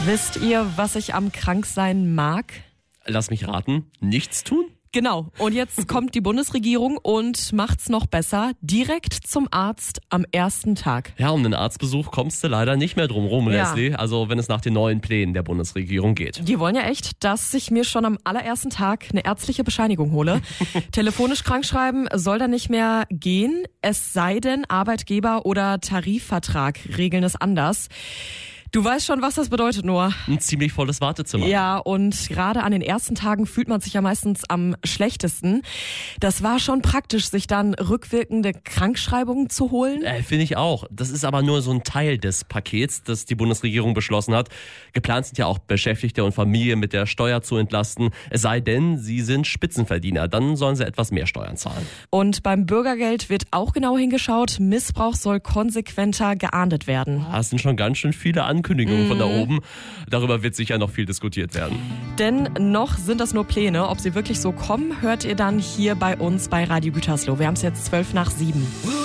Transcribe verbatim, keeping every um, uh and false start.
Wisst ihr, was ich am Kranksein mag? Lass mich raten, nichts tun? Genau. Und jetzt kommt die Bundesregierung und macht's noch besser. Direkt zum Arzt am ersten Tag. Ja, um einen Arztbesuch kommst du leider nicht mehr drum rum, Ja. Leslie. Also wenn es nach den neuen Plänen der Bundesregierung geht. Die wollen ja echt, dass ich mir schon am allerersten Tag eine ärztliche Bescheinigung hole. Telefonisch krankschreiben soll da nicht mehr gehen, es sei denn, Arbeitgeber oder Tarifvertrag regeln es anders. Du weißt schon, was das bedeutet, Noah. Ein ziemlich volles Wartezimmer. Ja, und gerade an den ersten Tagen fühlt man sich ja meistens am schlechtesten. Das war schon praktisch, sich dann rückwirkende Krankschreibungen zu holen. Äh, Finde ich auch. Das ist aber nur so ein Teil des Pakets, das die Bundesregierung beschlossen hat. Geplant sind ja auch Beschäftigte und Familien mit der Steuer zu entlasten. Es sei denn, sie sind Spitzenverdiener. Dann sollen sie etwas mehr Steuern zahlen. Und beim Bürgergeld wird auch genau hingeschaut. Missbrauch soll konsequenter geahndet werden. Das sind schon ganz schön viele Ankündigungen von da oben. Darüber wird sicher noch viel diskutiert werden. Denn noch sind das nur Pläne. Ob sie wirklich so kommen, hört ihr dann hier bei uns bei Radio Gütersloh. Wir haben es jetzt zwölf nach sieben.